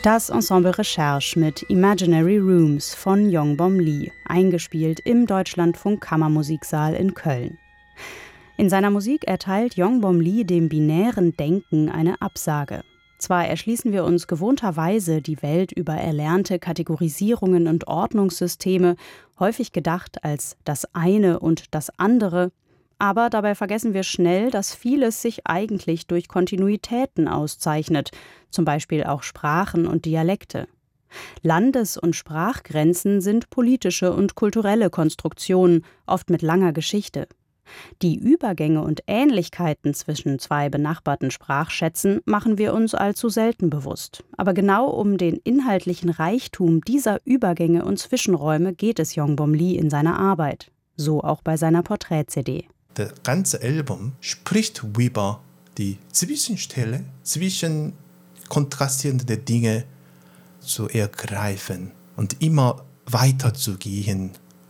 Das Ensemble Recherche mit Imaginary Rooms von Yongbom Lee, eingespielt im Deutschlandfunk Kammermusiksaal in Köln. In seiner Musik erteilt Yongbom Lee dem binären Denken eine Absage. Zwar erschließen wir uns gewohnterweise die Welt über erlernte Kategorisierungen und Ordnungssysteme, häufig gedacht als das eine und das andere, aber dabei vergessen wir schnell, dass vieles sich eigentlich durch Kontinuitäten auszeichnet, zum Beispiel auch Sprachen und Dialekte. Landes- und Sprachgrenzen sind politische und kulturelle Konstruktionen, oft mit langer Geschichte. Die Übergänge und Ähnlichkeiten zwischen zwei benachbarten Sprachschätzen machen wir uns allzu selten bewusst. Aber genau um den inhaltlichen Reichtum dieser Übergänge und Zwischenräume geht es Yongbom Lee in seiner Arbeit. So auch bei seiner Porträt-CD. Das ganze Album spricht über die Zwischenstelle, zwischen kontrastierende Dinge zu ergreifen und immer weiterzugehen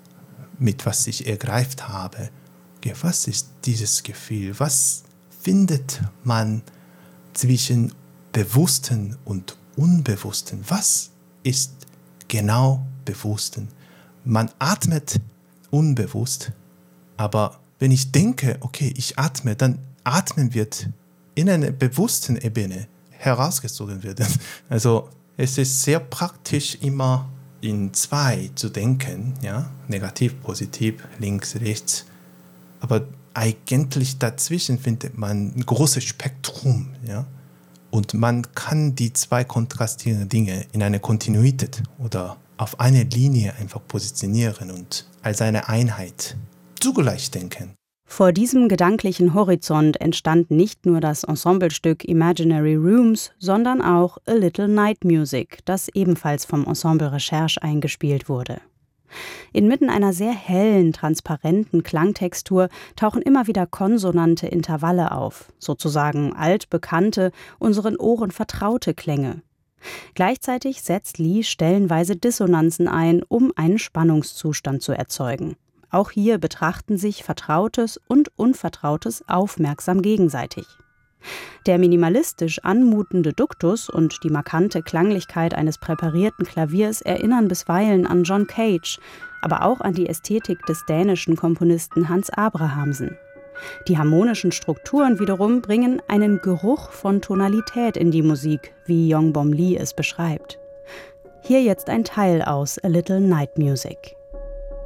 mit was ich ergreift habe. Was ist dieses Gefühl? Was findet man zwischen Bewussten und Unbewussten? Was ist genau Bewussten? Man atmet unbewusst, aber wenn ich denke, okay, ich atme, dann atmen wird in einer bewussten Ebene herausgezogen werden. Also es ist sehr praktisch, immer in zwei zu denken, ja? Negativ, positiv, links, rechts. Aber eigentlich dazwischen findet man ein großes Spektrum. Ja? Und man kann die zwei kontrastierenden Dinge in eine Kontinuität oder auf eine Linie einfach positionieren und als eine Einheit zugleich denken. Vor diesem gedanklichen Horizont entstand nicht nur das Ensemblestück Imaginary Rooms, sondern auch A Little Night Music, das ebenfalls vom Ensemble Recherche eingespielt wurde. Inmitten einer sehr hellen, transparenten Klangtextur tauchen immer wieder konsonante Intervalle auf, sozusagen altbekannte, unseren Ohren vertraute Klänge. Gleichzeitig setzt Lee stellenweise Dissonanzen ein, um einen Spannungszustand zu erzeugen. Auch hier betrachten sich Vertrautes und Unvertrautes aufmerksam gegenseitig. Der minimalistisch anmutende Duktus und die markante Klanglichkeit eines präparierten Klaviers erinnern bisweilen an John Cage, aber auch an die Ästhetik des dänischen Komponisten Hans Abrahamsen. Die harmonischen Strukturen wiederum bringen einen Geruch von Tonalität in die Musik, wie Yongbom Lee es beschreibt. Hier jetzt ein Teil aus A Little Night Music.